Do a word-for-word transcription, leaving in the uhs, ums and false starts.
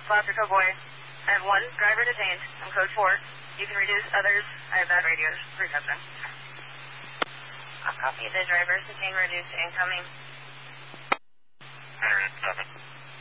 Foster Cowboy. I have one driver detained. I'm code four. You can reduce others. I have bad radios. Three husband. I'll copy the drivers detained reduced incoming. one oh seven.